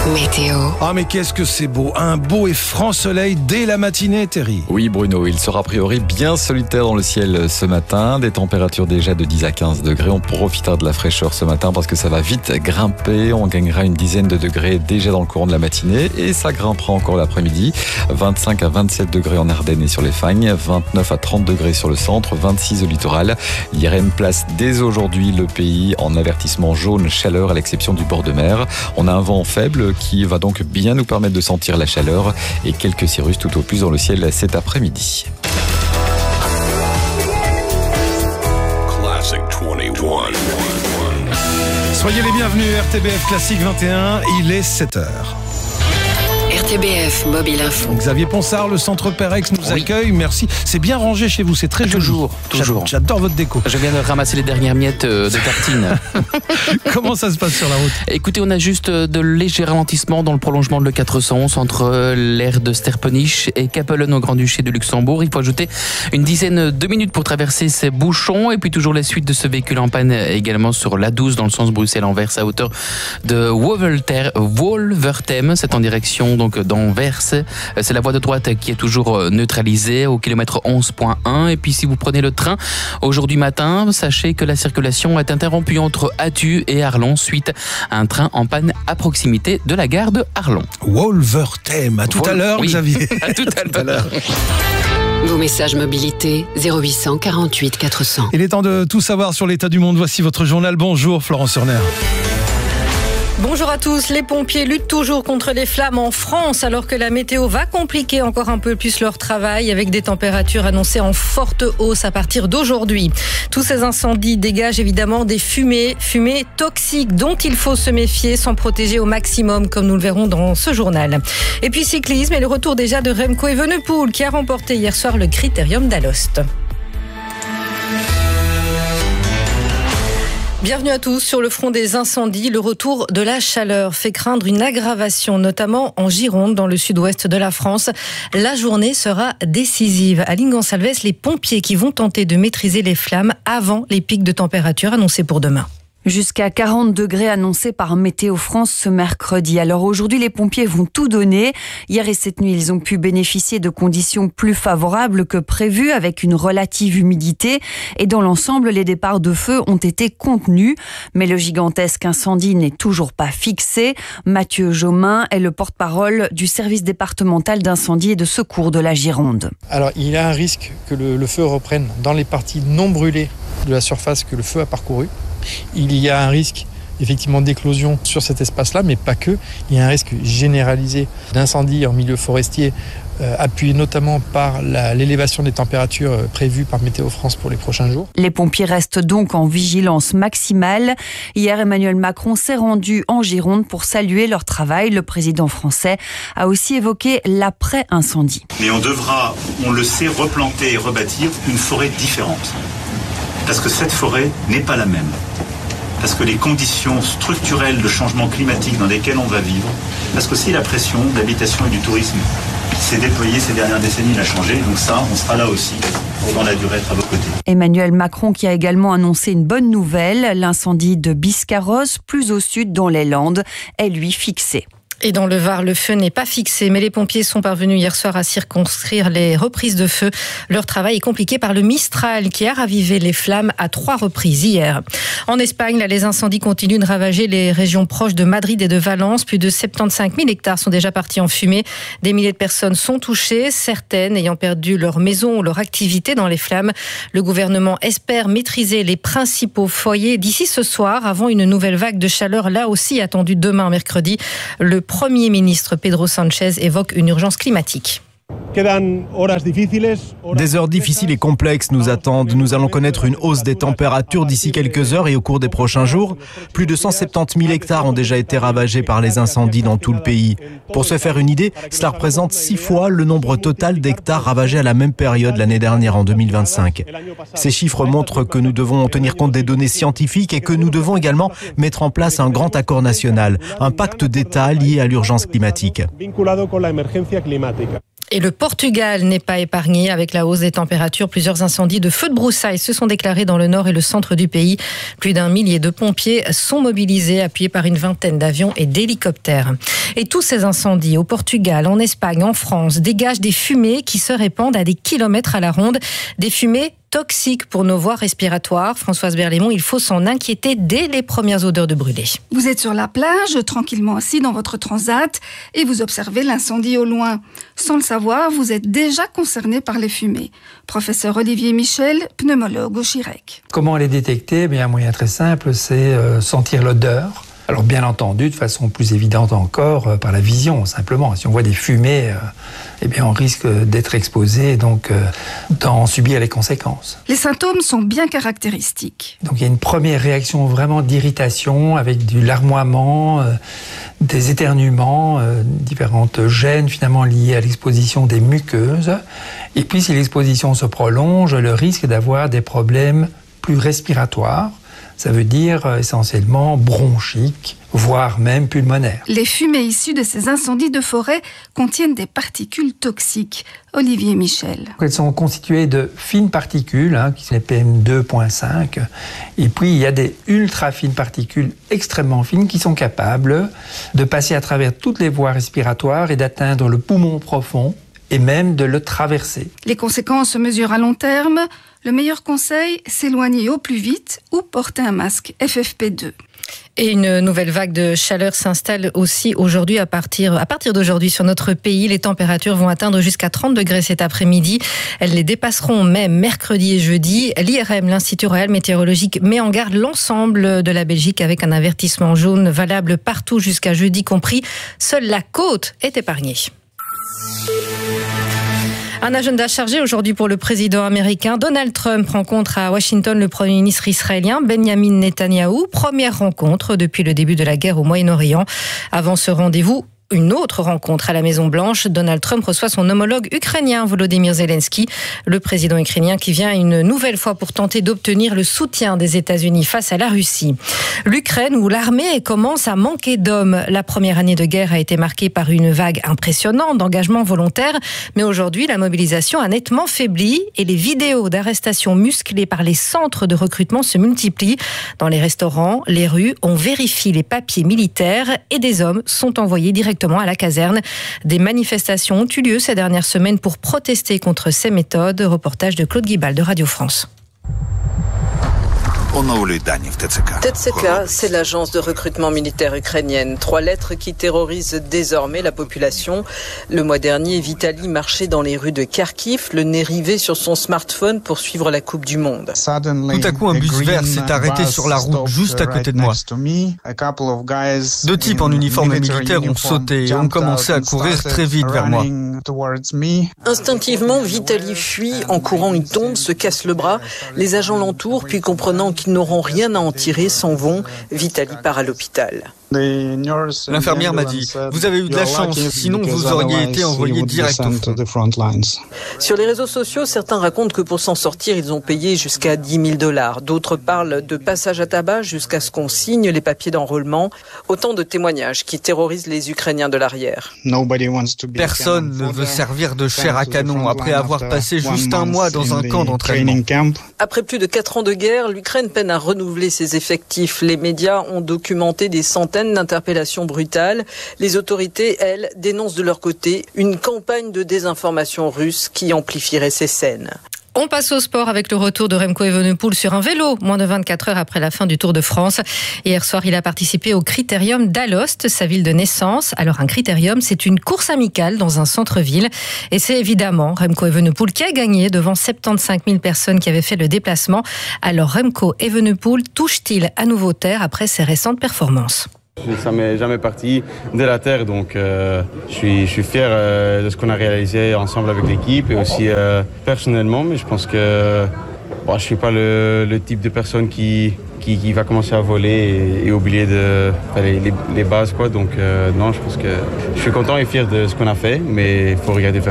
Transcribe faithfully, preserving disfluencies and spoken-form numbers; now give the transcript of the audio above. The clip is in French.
Météo. Ah mais qu'est-ce que c'est beau, un beau et franc soleil dès la matinée, Terry. Oui Bruno, il sera a priori bien solitaire dans le ciel ce matin, des températures déjà de dix à quinze degrés, on profitera de la fraîcheur ce matin parce que ça va vite grimper, on gagnera une dizaine de degrés déjà dans le courant de la matinée et ça grimpera encore l'après-midi, vingt-cinq à vingt-sept degrés en Ardennes et sur les Fagnes, vingt-neuf à trente degrés sur le centre, vingt-six au littoral. L'I R M place dès aujourd'hui le pays en avertissement jaune chaleur à l'exception du bord de mer. On a un vent faible qui va donc bien nous permettre de sentir la chaleur et quelques cirrus tout au plus dans le ciel cet après-midi. Soyez les bienvenus, R T B F Classique vingt et un, il est sept heures. R T B F Mobile Info. Xavier Ponsard, le centre Perex nous Oui. accueille, merci. C'est bien rangé chez vous, c'est très joli. Toujours, toujours. J'adore votre déco. Je viens de ramasser les dernières miettes de tartine. Comment ça se passe sur la route? Écoutez, on a juste de légers ralentissements dans le prolongement de l'E quatre cent onze entre l'aire de Sterpenich et Capellen au Grand-Duché de Luxembourg. Il faut ajouter une dizaine de minutes pour traverser ces bouchons et puis toujours les suites de ce véhicule en panne également sur l'A douze dans le sens Bruxelles-Anvers à hauteur de Wolverter- Wolvertem. C'est en direction donc d'Anvers. C'est la voie de droite qui est toujours neutralisée au kilomètre onze virgule un. Et puis si vous prenez le train aujourd'hui matin, sachez que la circulation est interrompue entre Attu et Arlon suite à un train en panne à proximité de la gare de Arlon. Wolvertem, à tout Vol- à l'heure, oui. Xavier. À tout à l'heure. Vos messages mobilité zéro huit cent quarante-huit quatre cents. Il est temps de tout savoir sur l'état du monde. Voici votre journal. Bonjour, Florence Surner. Bonjour à tous. Les pompiers luttent toujours contre les flammes en France alors que la météo va compliquer encore un peu plus leur travail avec des températures annoncées en forte hausse à partir d'aujourd'hui. Tous ces incendies dégagent évidemment des fumées, fumées toxiques dont il faut se méfier, s'en protéger au maximum comme nous le verrons dans ce journal. Et puis cyclisme et le retour déjà de Remco Evenepoel qui a remporté hier soir le Critérium d'Alost. Bienvenue à tous. Sur le front des incendies, le retour de la chaleur fait craindre une aggravation, notamment en Gironde, dans le sud-ouest de la France. La journée sera décisive. À Lingonsalves, les pompiers qui vont tenter de maîtriser les flammes avant les pics de température annoncés pour demain. Jusqu'à quarante degrés annoncés par Météo France ce mercredi. Alors aujourd'hui, les pompiers vont tout donner. Hier et cette nuit, ils ont pu bénéficier de conditions plus favorables que prévues avec une relative humidité. Et dans l'ensemble, les départs de feu ont été contenus. Mais le gigantesque incendie n'est toujours pas fixé. Mathieu Jomain est le porte-parole du service départemental d'incendie et de secours de la Gironde. Alors, il y a un risque que le, le feu reprenne dans les parties non brûlées de la surface que le feu a parcouru. Il y a un risque effectivement d'éclosion sur cet espace-là, mais pas que. Il y a un risque généralisé d'incendie en milieu forestier, euh, appuyé notamment par la, l'élévation des températures euh, prévues par Météo France pour les prochains jours. Les pompiers restent donc en vigilance maximale. Hier, Emmanuel Macron s'est rendu en Gironde pour saluer leur travail. Le président français a aussi évoqué l'après-incendie. Mais on devra, on le sait, replanter et rebâtir une forêt différente. Parce que cette forêt n'est pas la même. Parce que les conditions structurelles de changement climatique dans lesquelles on va vivre, parce que si la pression de l'habitation et du tourisme s'est déployée ces dernières décennies, il a changé. Donc ça, on sera là aussi pour dans la durée être à vos côtés. Emmanuel Macron qui a également annoncé une bonne nouvelle. L'incendie de Biscarrosse, plus au sud dans les Landes, est lui fixé. Et dans le Var, le feu n'est pas fixé, mais les pompiers sont parvenus hier soir à circonscrire les reprises de feu. Leur travail est compliqué par le Mistral qui a ravivé les flammes à trois reprises hier. En Espagne, là, les incendies continuent de ravager les régions proches de Madrid et de Valence. Plus de soixante-quinze mille hectares sont déjà partis en fumée. Des milliers de personnes sont touchées, certaines ayant perdu leur maison ou leur activité dans les flammes. Le gouvernement espère maîtriser les principaux foyers d'ici ce soir, avant une nouvelle vague de chaleur, là aussi attendue demain mercredi. Le Premier ministre Pedro Sánchez évoque une urgence climatique. Des heures difficiles et complexes nous attendent. Nous allons connaître une hausse des températures d'ici quelques heures et au cours des prochains jours. Plus de cent soixante-dix mille hectares ont déjà été ravagés par les incendies dans tout le pays. Pour se faire une idée, cela représente six fois le nombre total d'hectares ravagés à la même période l'année dernière, en deux mille vingt-cinq. Ces chiffres montrent que nous devons tenir compte des données scientifiques et que nous devons également mettre en place un grand accord national, un pacte d'État lié à l'urgence climatique. Et le Portugal n'est pas épargné avec la hausse des températures. Plusieurs incendies de feux de broussailles se sont déclarés dans le nord et le centre du pays. Plus d'un millier de pompiers sont mobilisés, appuyés par une vingtaine d'avions et d'hélicoptères. Et tous ces incendies au Portugal, en Espagne, en France, dégagent des fumées qui se répandent à des kilomètres à la ronde. Des fumées toxiques pour nos voies respiratoires. Françoise Berlémont, il faut s'en inquiéter dès les premières odeurs de brûlé. Vous êtes sur la plage, tranquillement assis dans votre transat, et vous observez l'incendie au loin. Sans le savoir, vous êtes déjà concerné par les fumées. Professeur Olivier Michel, pneumologue au Chirec. Comment les détecter ? Bien, un moyen très simple, c'est euh, sentir l'odeur. Alors bien entendu, de façon plus évidente encore, euh, par la vision, simplement. Si on voit des fumées, euh, eh bien, on risque d'être exposé et donc euh, d'en subir les conséquences. Les symptômes sont bien caractéristiques. Donc il y a une première réaction vraiment d'irritation avec du larmoiement, euh, des éternuements, euh, différentes gènes finalement liées à l'exposition des muqueuses. Et puis si l'exposition se prolonge, le risque d'avoir des problèmes plus respiratoires. Ça veut dire euh, essentiellement bronchique, voire même pulmonaire. Les fumées issues de ces incendies de forêt contiennent des particules toxiques. Olivier Michel. Elles sont constituées de fines particules, hein, qui sont les P M deux virgule cinq. Et puis il y a des ultra fines particules extrêmement fines qui sont capables de passer à travers toutes les voies respiratoires et d'atteindre le poumon profond et même de le traverser. Les conséquences se mesurent à long terme. Le meilleur conseil, s'éloigner au plus vite ou porter un masque F F P deux. Et une nouvelle vague de chaleur s'installe aussi aujourd'hui à partir, à partir d'aujourd'hui sur notre pays. Les températures vont atteindre jusqu'à trente degrés cet après-midi. Elles les dépasseront même mercredi et jeudi. L'I R M, l'Institut Royal Météorologique, met en garde l'ensemble de la Belgique avec un avertissement jaune valable partout jusqu'à jeudi compris. Seule la côte est épargnée. Un agenda chargé aujourd'hui pour le président américain. Donald Trump rencontre à Washington le Premier ministre israélien Benjamin Netanyahou. Première rencontre depuis le début de la guerre au Moyen-Orient. Avant ce rendez-vous, une autre rencontre à la Maison-Blanche. Donald Trump reçoit son homologue ukrainien Volodymyr Zelensky, le président ukrainien qui vient une nouvelle fois pour tenter d'obtenir le soutien des États-Unis face à la Russie. L'Ukraine où l'armée commence à manquer d'hommes. La première année de guerre a été marquée par une vague impressionnante d'engagement volontaire, mais aujourd'hui la mobilisation a nettement faibli et les vidéos d'arrestations musclées par les centres de recrutement se multiplient. Dans les restaurants, les rues, on vérifie les papiers militaires et des hommes sont envoyés directement à la caserne. Des manifestations ont eu lieu ces dernières semaines pour protester contre ces méthodes. Reportage de Claude Guibal de Radio France. T C K, c'est l'agence de recrutement militaire ukrainienne. Trois lettres qui terrorisent désormais la population. Le mois dernier, Vitali marchait dans les rues de Kharkiv, le nez rivé sur son smartphone pour suivre la Coupe du Monde. Tout à coup, un bus vert s'est arrêté sur la route juste à côté de moi. Deux types en uniforme militaire ont sauté et ont commencé à courir très vite vers moi. Instinctivement, Vitali fuit. En courant, il tombe, se casse le bras. Les agents l'entourent, puis comprenant qu'ils n'auront rien à en tirer, s'en vont. Vitali part à l'hôpital. L'infirmière m'a dit « Vous avez eu de la chance, sinon vous auriez été envoyé direct au front ». Sur les réseaux sociaux, certains racontent que pour s'en sortir, ils ont payé jusqu'à dix mille dollars. D'autres parlent de passage à tabac jusqu'à ce qu'on signe les papiers d'enrôlement. Autant de témoignages qui terrorisent les Ukrainiens de l'arrière. Personne ne veut servir de chair à canon après avoir passé juste un mois dans un camp d'entraînement. Après plus de quatre ans de guerre, l'Ukraine peine à renouveler ses effectifs. Les médias ont documenté des centaines d'interpellations brutales. Les autorités, elles, dénoncent de leur côté une campagne de désinformation russe qui amplifierait ces scènes. On passe au sport avec le retour de Remco Evenepoel sur un vélo, moins de vingt-quatre heures après la fin du Tour de France. Hier soir, il a participé au Critérium d'Alost, sa ville de naissance. Alors un critérium, c'est une course amicale dans un centre-ville. Et c'est évidemment Remco Evenepoel qui a gagné devant soixante-quinze mille personnes qui avaient fait le déplacement. Alors Remco Evenepoel touche-t-il à nouveau terre après ses récentes performances ? Ça m'est jamais parti de la terre, donc euh, je suis, je suis fier euh, de ce qu'on a réalisé ensemble avec l'équipe et aussi euh, personnellement, mais je pense que bon, je suis pas le, le type de personne qui, qui, qui va commencer à voler et, et oublier de, enfin, les, les, les bases, quoi. Donc euh, non, je pense que je suis content et fier de ce qu'on a fait, mais il faut regarder vers